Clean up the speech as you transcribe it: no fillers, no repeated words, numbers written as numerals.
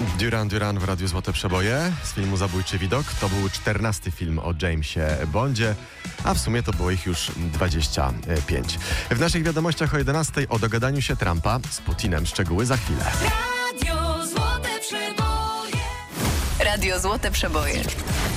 Duran Duran w Radiu Złote Przeboje z filmu Zabójczy Widok. To był 14. film o Jamesie Bondzie, a w sumie to było ich już 25. W naszych wiadomościach o 11 o dogadaniu się Trumpa z Putinem. Szczegóły za chwilę. Radio Złote Przeboje. Radio Złote Przeboje.